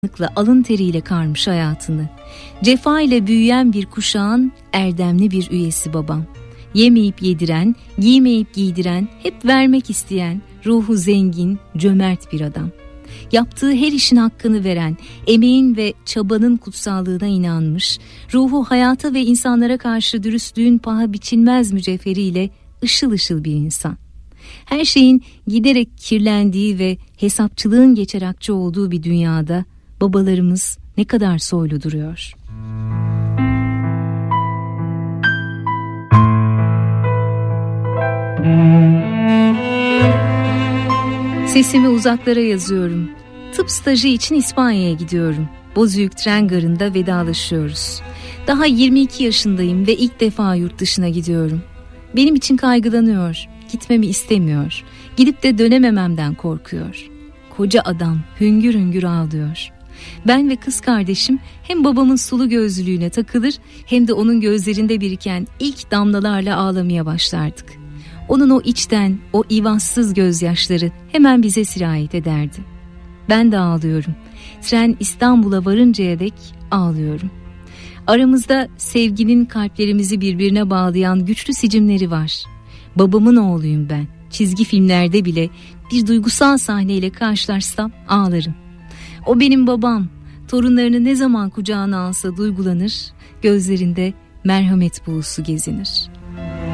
alın teriyle karmış hayatını. Cefa ile büyüyen bir kuşağın erdemli bir üyesi babam. Yemeyip yediren, giymeyip giydiren, hep vermek isteyen, ruhu zengin, cömert bir adam. Yaptığı her işin hakkını veren, emeğin ve çabanın kutsallığına inanmış, ruhu hayata ve insanlara karşı dürüstlüğün paha biçilmez mücevheriyle ışıl ışıl bir insan. Her şeyin giderek kirlendiği ve hesapçılığın geçerakçı olduğu bir dünyada babalarımız ne kadar soylu duruyor. Sesimi uzaklara yazıyorum. Tıp stajı için İspanya'ya gidiyorum. Bozüyük tren garında vedalaşıyoruz. Daha 22 yaşındayım ve ilk defa yurt dışına gidiyorum. Benim için kaygılanıyor, gitmemi istemiyor. Gidip de dönemememden korkuyor. Koca adam hüngür hüngür ağlıyor. Ben ve kız kardeşim hem babamın sulu gözlülüğüne takılır hem de onun gözlerinde biriken ilk damlalarla ağlamaya başlardık. Onun o içten, o ivansız gözyaşları hemen bize sirayet ederdi. Ben de ağlıyorum. Tren İstanbul'a varıncaya dek ağlıyorum. Aramızda sevginin kalplerimizi birbirine bağlayan güçlü sicimleri var. Babamın oğluyum ben. Çizgi filmlerde bile bir duygusal sahneyle karşılaşsam ağlarım. O benim babam. Torunlarını ne zaman kucağına alsa duygulanır, gözlerinde merhamet buğusu gezinir.